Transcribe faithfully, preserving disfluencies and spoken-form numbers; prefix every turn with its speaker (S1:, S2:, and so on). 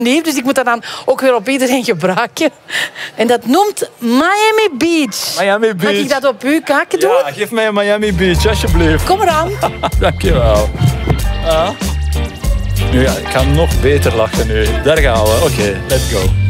S1: Nee, dus ik moet dat dan ook weer op iedereen gebruiken. En dat noemt Miami Beach.
S2: Miami Beach.
S1: Mag ik dat op uw kaken doen?
S2: Ja, geef mij een Miami Beach, alsjeblieft.
S1: Kom eraan.
S2: Dankjewel. Ah. Nu, ja, ik ga nog beter lachen nu. Daar gaan we. Oké, okay, let's go.